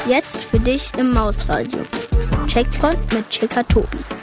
Jetzt für dich im Mausradio. Checkpoint mit Chica Tobi.